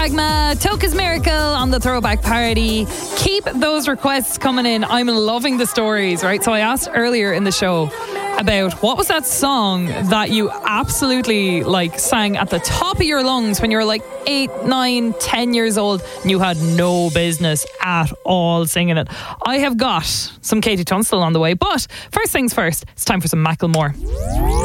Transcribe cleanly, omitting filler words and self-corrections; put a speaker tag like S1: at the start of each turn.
S1: Magma, Toka's Miracle on the Throwback Party. Keep those requests coming in. I'm loving the stories, right? So I asked earlier in the show about what was that song that you absolutely sang at the top of your lungs when you were 8, 9, 10 years old and you had no business at all singing it. I have got some Katie Tunstall on the way, but first things first, it's time for some Macklemore.